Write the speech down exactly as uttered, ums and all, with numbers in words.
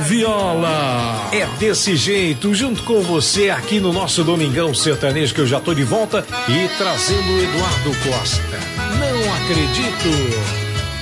Viola. É desse jeito, junto com você aqui no nosso Domingão Sertanejo, que eu já tô de volta e trazendo o Eduardo Costa. Não acredito.